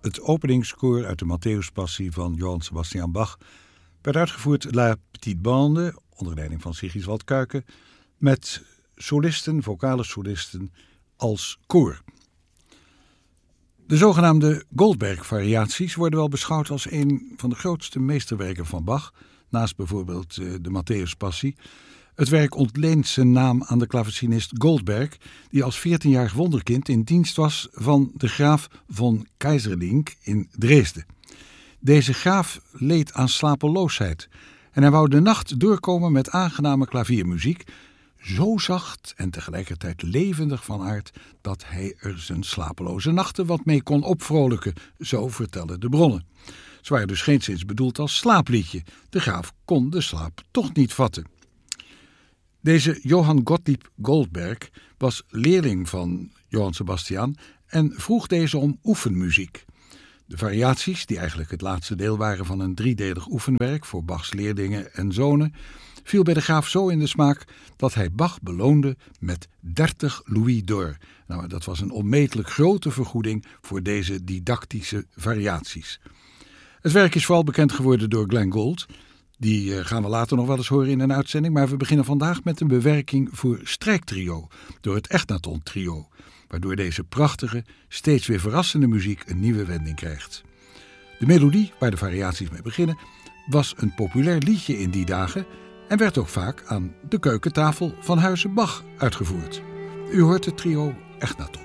Het openingskoor uit de Matthäuspassie van Johann Sebastian Bach werd uitgevoerd La Petite Bande, onder leiding van Sigiswald Kuijken, met solisten, vocale solisten als koor. De zogenaamde Goldberg-variaties worden wel beschouwd als een van de grootste meesterwerken van Bach, naast bijvoorbeeld de Matthäuspassie. Het werk ontleent zijn naam aan de klavecinist Goldberg, die als 14-jarig wonderkind in dienst was van de graaf von Keyserlingk in Dresden. Deze graaf leed aan slapeloosheid en hij wou de nacht doorkomen met aangename klaviermuziek, zo zacht en tegelijkertijd levendig van aard dat hij er zijn slapeloze nachten wat mee kon opvrolijken, zo vertellen de bronnen. Ze waren dus geenszins bedoeld als slaapliedje. De graaf kon de slaap toch niet vatten. Deze Johann Gottlieb Goldberg was leerling van Johann Sebastian en vroeg deze om oefenmuziek. De variaties, die eigenlijk het laatste deel waren van een driedelig oefenwerk voor Bachs leerlingen en zonen, viel bij de graaf zo in de smaak dat hij Bach beloonde met 30 louis d'or. Nou, dat was een onmetelijk grote vergoeding voor deze didactische variaties. Het werk is vooral bekend geworden door Glenn Gould. Die gaan we later nog wel eens horen in een uitzending, maar we beginnen vandaag met een bewerking voor strijktrio door het Echnaton Trio, waardoor deze prachtige, steeds weer verrassende muziek een nieuwe wending krijgt. De melodie, waar de variaties mee beginnen, was een populair liedje in die dagen en werd ook vaak aan de keukentafel van Huize Bach uitgevoerd. U hoort het trio Echnaton.